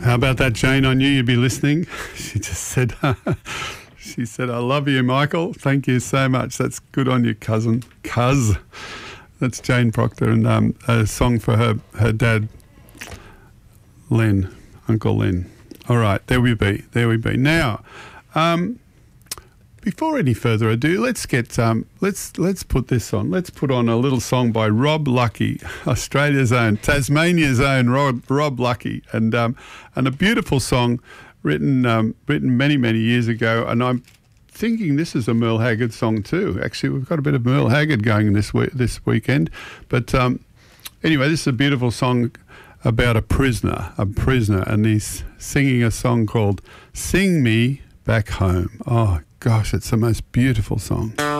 How about that, Jane? I knew you'd be listening. She just said, she said, I love you, Michael. Thank you so much. That's good on you, cousin. Cuz. That's Jane Proctor, and a song for her dad, Len, Uncle Len. All right, there we be. Now, before any further ado, let's get let's put this on. Let's put on a little song by Rob Lucky, Australia's own, Tasmania's own Rob Lucky, and a beautiful song written many years ago. And I'm thinking this is a Merle Haggard song too. Actually, we've got a bit of Merle Haggard going this weekend. But anyway, this is a beautiful song about a prisoner, and he's singing a song called "Sing Me Back Home." Oh gosh, it's the most beautiful song.